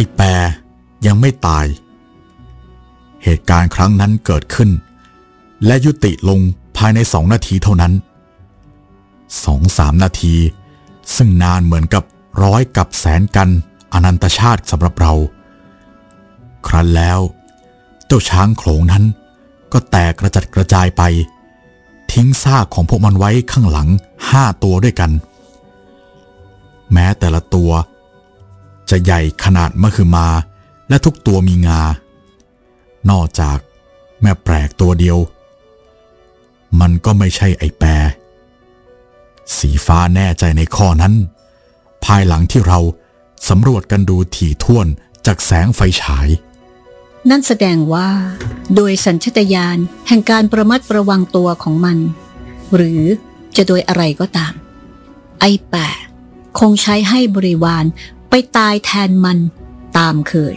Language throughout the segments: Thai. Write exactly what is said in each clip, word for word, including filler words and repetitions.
อ้แปรยังไม่ตายเหตุการณ์ครั้งนั้นเกิดขึ้นและยุติลงภายในสองนาทีเท่านั้นสองสามนาทีซึ่งนานเหมือนกับร้อยกับแสนกันอนันตชาติสำหรับเราครั้นแล้วเจ้าช้างโขลงนั้นก็แตกกระจัดกระจายไปทิ้งซากของพวกมันไว้ข้างหลังห้าตัวด้วยกันแม้แต่ละตัวจะใหญ่ขนาดมหึมาและทุกตัวมีงานอกจากแม่แปลกตัวเดียวมันก็ไม่ใช่ไอ้แปรสีฟ้าแน่ใจในข้อนั้นภายหลังที่เราสำรวจกันดูถี่ถ้วนจากแสงไฟฉายนั่นแสดงว่าโดยสัญชาตญาณแห่งการประมัดระวังตัวของมันหรือจะโดยอะไรก็ตามไอ้แปะคงใช้ให้บริวารไปตายแทนมันตามเคย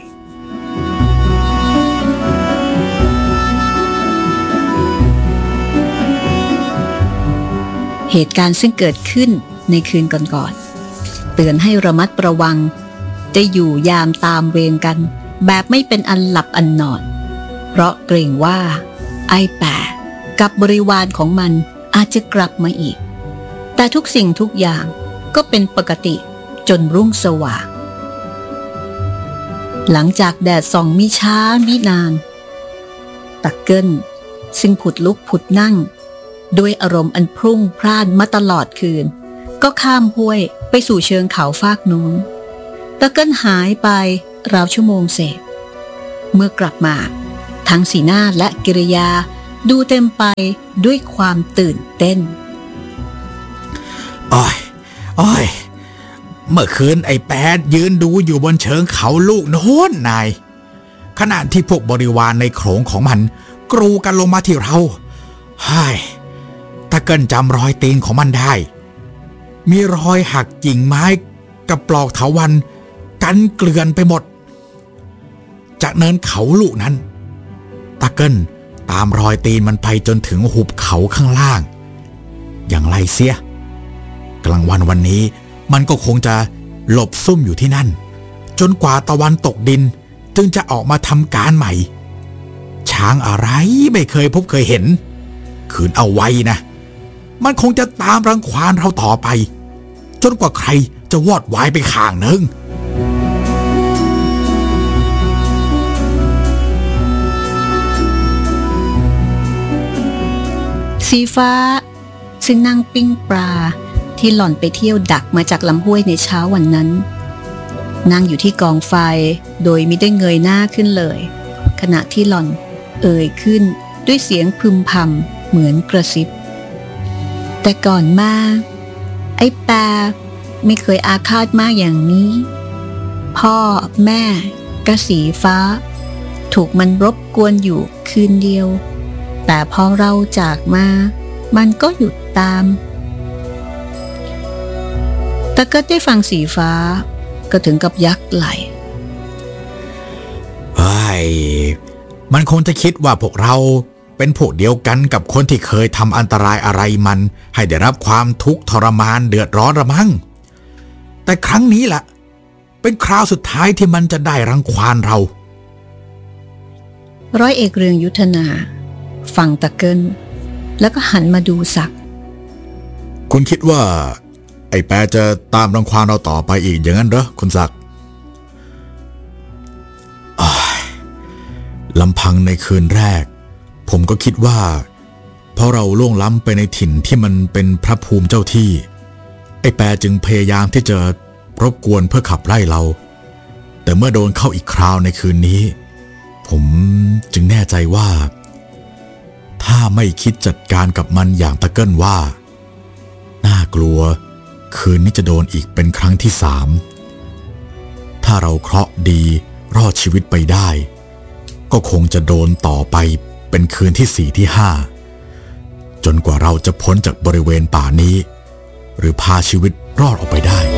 เหตุการณ์ซึ่งเกิดขึ้นในคืนก่อนๆเตือนให้ระมัดระวังจะอยู่ยามตามเวรกันแบบไม่เป็นอันหลับอันนอนเพราะเกรงว่าไอ้แปะกับบริวารของมันอาจจะกลับมาอีกแต่ทุกสิ่งทุกอย่างก็เป็นปกติจนรุ่งสว่างหลังจากแดดส่องมิช้ามินานตักเกิลซึ่งผุดลุกผุดนั่งด้วยอารมณ์อันพรุ่งพล่านมาตลอดคืนก็ข้ามห้วยไปสู่เชิงเขาฟากนู้นตักเกิลหายไปราวชั่วโมงเศษเมื่อกลับมาทั้งสีหน้าและกิริยาดูเต็มไปด้วยความตื่นเต้นอ้อยอ้อยเมื่อคืนไอ้แปดยืนดูอยู่บนเชิงเขาลูกโน้นนายขณะที่พวกบริวารในโขลงของมันกรูกันลงมาที่เราไฮ้ถ้าเกินจำรอยตีนของมันได้มีรอยหักกิ่งไม้กับปลอกเถาวัลย์กันเกลื่อนไปหมดจากเนินเขาลูกนั้นตาเกิลตามรอยตีนมันไปจนถึงหุบเขาข้างล่างอย่างไรเสียกลางวันวันนี้มันก็คงจะหลบซุ่มอยู่ที่นั่นจนกว่าตะวันตกดินจึงจะออกมาทำการใหม่ช้างอะไรไม่เคยพบเคยเห็นขืนเอาไว้นะมันคงจะตามรังควานเราต่อไปจนกว่าใครจะวอดวายไปข้างหนึ่งสีฟ้าซึ่งนั่งปิ้งปลาที่หล่อนไปเที่ยวดักมาจากลำห้วยในเช้าวันนั้นนั่งอยู่ที่กองไฟโดยมิได้เงยหน้าขึ้นเลยขณะที่หล่อนเอ่ยขึ้นด้วยเสียงพึมพำเหมือนกระซิบแต่ก่อนมาไอ้แปรไม่เคยอาฆาตมากอย่างนี้พ่อแม่กะสีฟ้าถูกมันรบกวนอยู่คืนเดียวแต่พอเราจากมามันก็หยุดตามแต่ก็ได้ฟังสีฟ้าก็ถึงกับยักไหลเฮ้ยมันคงจะคิดว่าพวกเราเป็นพวกเดียวกันกับคนที่เคยทำอันตรายอะไรมันให้ได้รับความทุกข์ทรมานเดือดร้อนละมั้งแต่ครั้งนี้แหละเป็นคราวสุดท้ายที่มันจะได้รังควานเราร้อยเอกเรืองยุทธนาฟังตะเกิลแล้วก็หันมาดูศักดิ์คุณคิดว่าไอ้แปรจะตามรังควานเราต่อไปอีกอย่างนั้นเหรอคุณศักดิ์ลำพังในคืนแรกผมก็คิดว่าเพราะเราล่วงล้ำไปในถิ่นที่มันเป็นพระภูมิเจ้าที่ไอ้แปรจึงพยายามที่จะรบกวนเพื่อขับไล่เราแต่เมื่อโดนเข้าอีกคราวในคืนนี้ผมจึงแน่ใจว่าถ้าไม่คิดจัดการกับมันอย่างตะเกิลว่าน่ากลัวคืนนี้จะโดนอีกเป็นครั้งที่สามถ้าเราเคราะห์ดีรอดชีวิตไปได้ก็คงจะโดนต่อไปเป็นคืนที่สี่ที่ห้าจนกว่าเราจะพ้นจากบริเวณป่านี้หรือพาชีวิตรอดออกไปได้